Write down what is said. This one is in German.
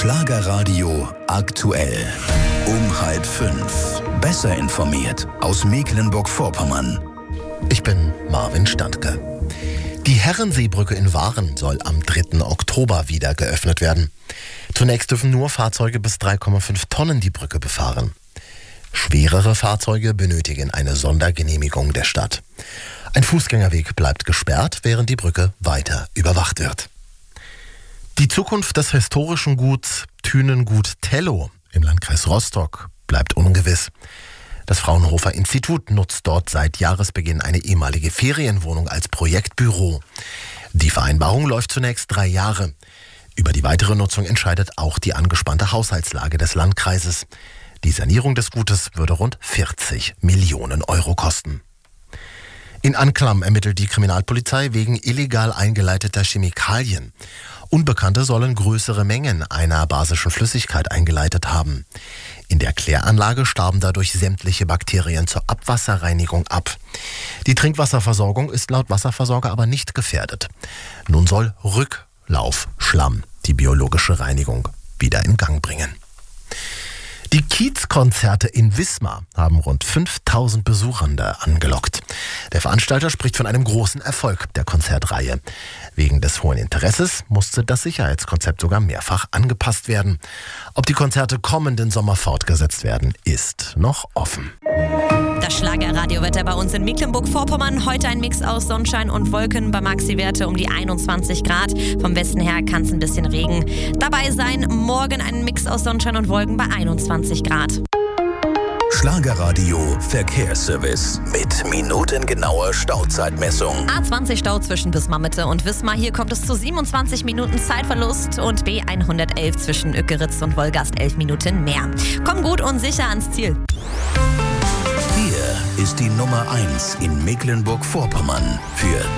Schlagerradio aktuell. Um 4:30. Besser informiert aus Mecklenburg-Vorpommern. Ich bin Marvin Standke. Die Herrenseebrücke in Waren soll am 3. Oktober wieder geöffnet werden. Zunächst dürfen nur Fahrzeuge bis 3,5 Tonnen die Brücke befahren. Schwerere Fahrzeuge benötigen eine Sondergenehmigung der Stadt. Ein Fußgängerweg bleibt gesperrt, während die Brücke weiter überwacht wird. Die Zukunft des historischen Guts Thünengut Tello im Landkreis Rostock bleibt ungewiss. Das Fraunhofer Institut nutzt dort seit Jahresbeginn eine ehemalige Ferienwohnung als Projektbüro. Die Vereinbarung läuft zunächst 3 Jahre. Über die weitere Nutzung entscheidet auch die angespannte Haushaltslage des Landkreises. Die Sanierung des Gutes würde rund 40 Millionen Euro kosten. In Anklam ermittelt die Kriminalpolizei wegen illegal eingeleiteter Chemikalien. Unbekannte sollen größere Mengen einer basischen Flüssigkeit eingeleitet haben. In der Kläranlage starben dadurch sämtliche Bakterien zur Abwasserreinigung ab. Die Trinkwasserversorgung ist laut Wasserversorger aber nicht gefährdet. Nun soll Rücklaufschlamm die biologische Reinigung wieder in Gang bringen. Die Kiezkonzerte in Wismar haben rund 5000 Besuchende angelockt. Der Veranstalter spricht von einem großen Erfolg der Konzertreihe. Wegen des hohen Interesses musste das Sicherheitskonzept sogar mehrfach angepasst werden. Ob die Konzerte kommenden Sommer fortgesetzt werden, ist noch offen. Das Schlagerradiowetter bei uns in Mecklenburg-Vorpommern. Heute ein Mix aus Sonnenschein und Wolken bei Maxi-Werte um die 21 Grad. Vom Westen her kann es ein bisschen Regen dabei sein. Morgen ein Mix aus Sonnenschein und Wolken bei 21 Grad. Schlagerradio Verkehrsservice mit minutengenauer Stauzeitmessung. A20 Stau zwischen Wismar-Mitte und Wismar. Hier kommt es zu 27 Minuten Zeitverlust und B111 zwischen Ückeritz und Wolgast 11 Minuten mehr. Komm gut und sicher ans Ziel. Hier ist die Nummer 1 in Mecklenburg-Vorpommern für